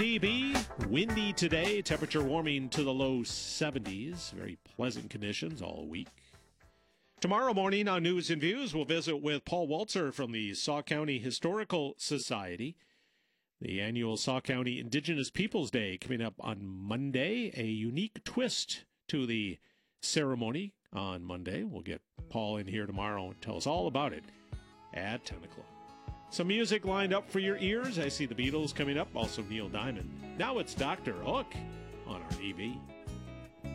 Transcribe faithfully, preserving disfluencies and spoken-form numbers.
T B, windy today, temperature warming to the low seventies. Very pleasant conditions all week. Tomorrow morning on News and Views, we'll visit with Paul Walzer from the Sauk County Historical Society. The annual Sauk County Indigenous Peoples Day coming up on Monday. A unique twist to the ceremony on Monday. We'll get Paul in here tomorrow and tell us all about it at ten o'clock. Some music lined up for your ears. I see the Beatles coming up, also Neil Diamond. Now it's Doctor Hook on our T V.